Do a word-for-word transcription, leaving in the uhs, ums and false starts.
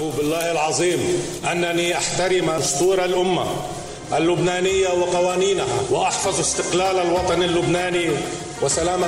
بالله العظيم أنني أحترم دستور الأمة اللبنانية وقوانينها، وأحفظ استقلال الوطن اللبناني وسلامة